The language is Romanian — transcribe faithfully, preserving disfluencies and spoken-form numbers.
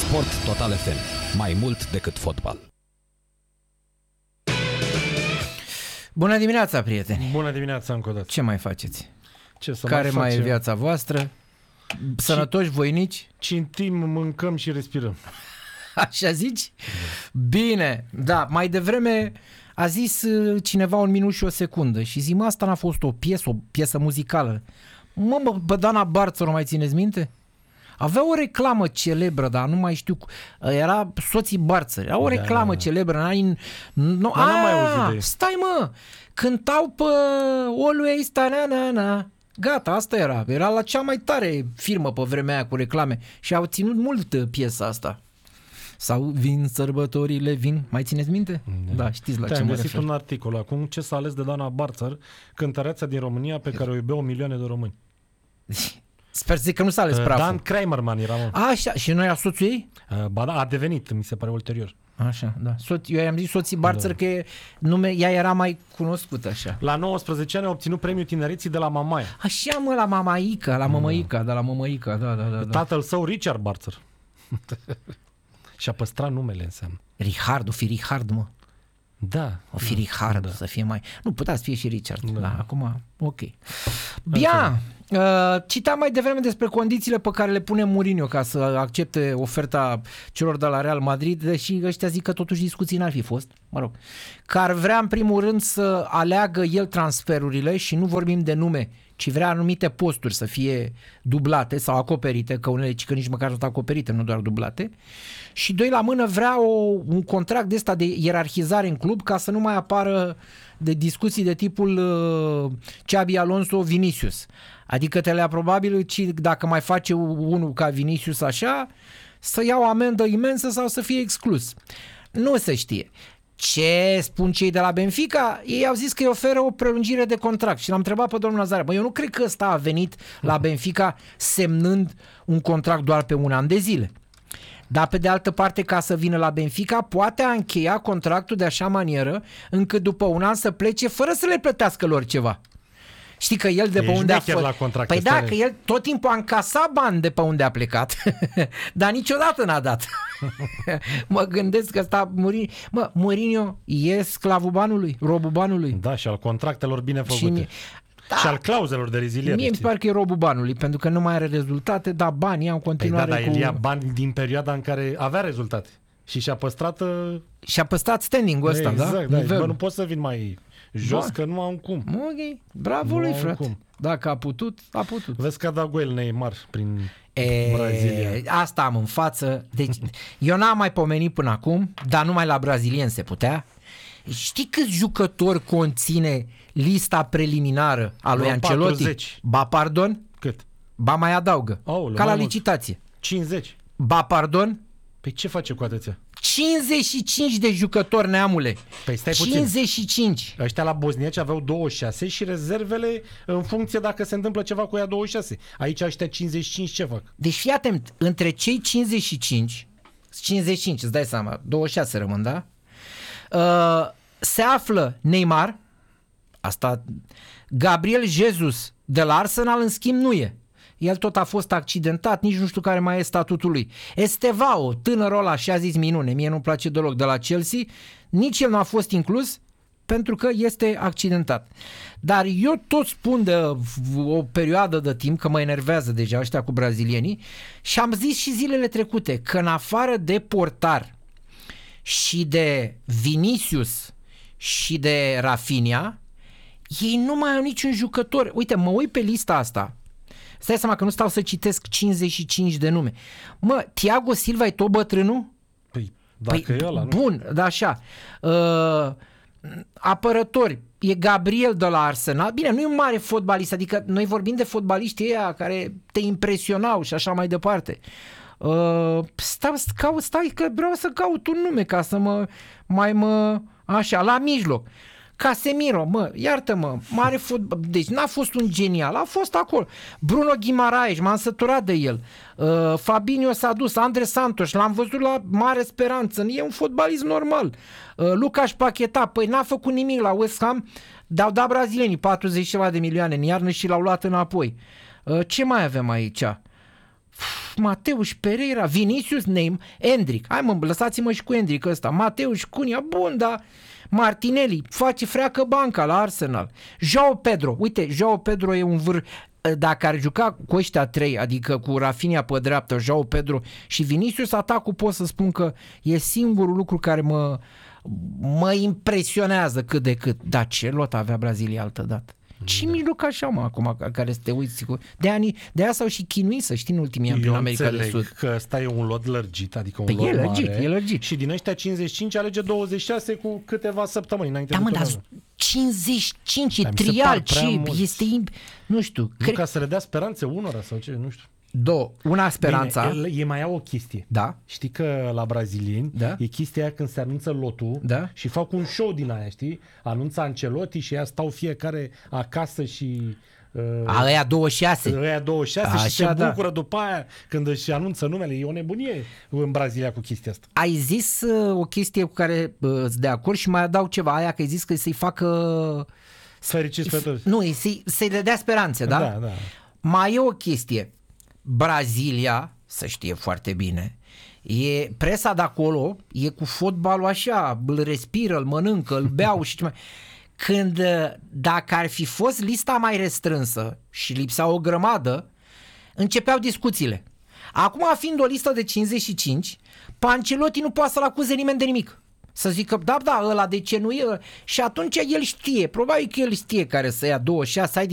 Sport Total F M. Mai mult decât fotbal. Bună dimineața, prieteni! Bună dimineața încă o dată. Ce mai faceți? Ce să Care mai, mai e viața voastră? Sănătoși, voinici? Cintim, mâncăm și respirăm. Așa zici? Bine, da, mai devreme a zis cineva un minut și o secundă și zi, mă, asta n-a fost o piesă, o piesă muzicală. Mă, mă, Bădana Barță, nu mai țineți minte? Avea o reclamă celebră, dar nu mai știu, era Soții Barță, era o da, reclamă da. celebră. N-ai, nu, dar n-am mai auzit de ei. Stai mă, cântau pe Always ta-na-na-na. Gata, asta era, era la cea mai tare firmă pe vremea aia cu reclame și au ținut mult piesa asta. Sau vin sărbătorile, vin, mai țineți minte? Da, da știți la Te-am ce mă găsit refer. un articol acum, ce s-a ales de Dana Barțăr, cântăreața din România pe care o iubeau milioane de români. Sper să zic că nu s-a ales Uh, praful. Dan Kramerman era, mă. Așa, și noi a soțul ei? Uh, ba da, a devenit, mi se pare, ulterior. Așa, da. Soț, eu i-am zis Soții Barțăr da. Că nume, ea era mai cunoscută așa. La nouăsprezece ani a obținut premiul tinereții de la Mamaia. Așa, mă, la Mamaica, la Mămăica, de la Mămăica, da, da, da. da. Tatăl său, Richard Barțăr. Și-a păstrat numele, înseamnă. Richard, o fi Richard, mă. Da. O fi Richard, da. Să fie mai... Nu, putea să fie și Richard. Da, Da. acum, ok. Bia, uh, citam mai devreme despre condițiile pe care le pune Mourinho ca să accepte oferta celor de la Real Madrid, deși ăștia zic că totuși discuții n-ar fi fost, mă rog. Că ar vrea în primul rând să aleagă el transferurile și nu vorbim de nume, ci vrea anumite posturi să fie dublate sau acoperite, că unele că nici măcar sunt acoperite, nu doar dublate. Și doi la mână vrea o, un contract de ăsta de ierarhizare în club ca să nu mai apară de discuții de tipul uh, Xabi Alonso Vinicius. Adică telea probabil ci dacă mai face unul ca Vinicius așa, să ia o amendă imensă sau să fie exclus. Nu se știe. Ce spun cei de la Benfica? Ei au zis că îi oferă o prelungire de contract și l-am întrebat pe domnul Nazare. Bă, eu nu cred că ăsta a venit la Benfica semnând un contract doar pe un an de zile. Dar pe de altă parte, ca să vină la Benfica, poate a încheia contractul de așa manieră încât după un an să plece fără să le plătească lor ceva. Știi că el de pe Ești unde a șmecher fost... la contract, Păi ăsta da, e. că el tot timpul a încasat bani de pe unde a plecat, dar niciodată n-a dat. Mă gândesc că ăsta Mourinho... Mă, Mourinho e sclavul banului, robul banului. Da, și al contractelor bine Și făcute. mie- Da. Și al clauzelor de reziliere. Mie mi se știi? pare că e robul banului, pentru că nu mai are rezultate, dar banii au în Păi da, continuare dar cu... el ia bani din perioada în care avea rezultate. Și și-a păstrat... uh, Și-a păstrat standing-ul ăsta, exact, da? da? Nivelul. Bă, nu pot să vin mai jos, Bun. că nu am cum. Ok, bravo Nu lui, am frate. cum. Dacă a putut, a putut. Vezi că a dat gol Neymar prin E, Brazilia. asta am în față. Deci, eu n-am mai pomenit până acum, dar numai la brazilieni se putea. Știi câți jucători conține lista preliminară a lui Vreo Ancelotti? patruzeci. Ba pardon, Cât? ba mai adaugă. Aoleu, Ca la mai mult. licitație. cincizeci. Ba pardon, Păi ce face cu atâția? cincizeci și cinci de jucători, neamule. Păi stai puțin. cincizeci și cinci. Ăștia la bosniaci aveau douăzeci și șase și rezervele în funcție dacă se întâmplă ceva cu ea douăzeci și șase. Aici ăștia cincizeci și cinci ce fac? Deci fii atent, între cei cincizeci și cinci, cincizeci și cinci, îți dai seama, douăzeci și șase rămân, da? Uh, se află Neymar, asta, Gabriel Jesus de la Arsenal, în schimb, nu e. El tot a fost accidentat, nici nu știu care mai e statutul lui. Estevao, tânărul ăla, și a zis minune, mie nu-mi place deloc, de la Chelsea, nici el nu a fost inclus pentru că este accidentat. Dar eu tot spun de o perioadă de timp, că mă enervează deja ăștia cu brazilienii, și am zis și zilele trecute că în afară de portar și de Vinicius și de Rafinha, ei nu mai au niciun jucător. Uite, mă uit pe lista asta. Stai seama că nu stau să citesc cincizeci și cinci de nume. Mă, Thiago Silva e tot bătrânul? Păi dacă Păi, e ăla, nu? bun, da, așa. Uh, apărători, e Gabriel de la Arsenal. Bine, nu e un mare fotbalist, adică noi vorbim de fotbaliștii ăia care te impresionau și așa mai departe. Uh, stai, stai, stai că vreau să caut un nume ca să mă mai mă... Așa, la mijloc. Casemiro, mă, iartă-mă, mare fotbal, deci n-a fost un genial, a fost acolo. Bruno Guimaraes, m-am săturat de el. Uh, Fabinho s-a dus, Andre Santos, l-am văzut la Mare Speranță, e un fotbalist normal. Uh, Lucas Paqueta, păi n-a făcut nimic la West Ham, dar au dat brazilienii patruzeci de milioane în iarnă și l-au luat înapoi. Uh, ce mai avem aici? Mateus Pereira, Vinicius, name, Endrick. Hai mă, lăsați-mă și cu Endrick ăsta. Mateus Cunha, bun, dar Martinelli face freacă banca la Arsenal. João Pedro, uite, João Pedro e un vâr... Dacă ar juca cu ăștia trei, adică cu Rafinha pe dreaptă, João Pedro și Vinicius, atacul pot să spun că e singurul lucru care mă, mă impresionează cât de cât. Dar ce lot avea Brazilia altă dată? Ce da. mijloc așa, mă, acum, care să te uiți? De, ani, de aia s-au și chinuit, să știi, în ultimii ani prin America de Sud. că ăsta e un lot lărgit, adică un Pe lot e lărgit, mare. e lărgit. Și din ăștia cincizeci și cinci alege douăzeci și șase cu câteva săptămâni înainte Da, de mă, dar turneu. cincizeci și cinci e Dar mi se trial, par prea ce? mulți. Este, nu știu. Nu Cred... ca să le dea speranțe unora sau ce, nu știu. Două. Una speranța. Bine, ei mai au o chestie. Da. Știi că la brazilieni Da. e chestia aia când se anunță lotul Da. și fac un show din aia, știi? Anunță Ancelotti și ea stau fiecare acasă și... Uh, A, ăia douăzeci și șase. ăia douăzeci și șase Așa, și se da. bucură după aia când își anunță numele. E o nebunie în Brazilia cu chestia asta. Ai zis uh, o chestie cu care uh, sunt de acord și mai adaug ceva, aia că ai zis că să-i facă... Fericiți pe toți. Nu, să-i, să-i le dea speranțe, da? Da, da. Mai e o chestie. Brazilia, să știe foarte bine, e presa de acolo, e cu fotbalul așa, îl respiră, îl mănâncă, îl beau și ce mai... Când, dacă ar fi fost lista mai restrânsă și lipsa o grămadă, începeau discuțiile. Acum, fiind o listă de cincizeci și cinci, pe Ancelotti nu poate să-l acuze nimeni de nimic. Să zică, da, da, ăla de ce nu e? Și atunci el știe, probabil că el știe care să ia douăzeci și șase, ai